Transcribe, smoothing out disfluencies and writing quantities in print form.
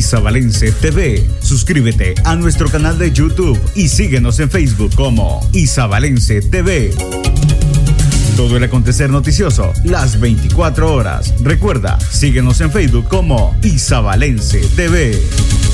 Isabalense TV. Suscríbete a nuestro canal de YouTube y síguenos en Facebook como Isabalense TV. Todo el acontecer noticioso, las 24 horas. Recuerda, síguenos en Facebook como Isabalense TV.